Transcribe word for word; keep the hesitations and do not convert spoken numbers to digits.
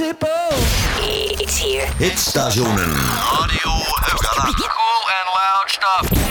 til på. It's here. Hitstationen. Radio Høgala. Cool and loud stuff.